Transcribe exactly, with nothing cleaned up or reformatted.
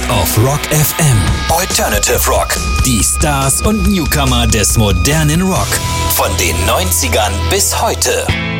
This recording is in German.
auf Rock F M. Alternative Rock. Die Stars und Newcomer des modernen Rock. Von den neunzigern bis heute.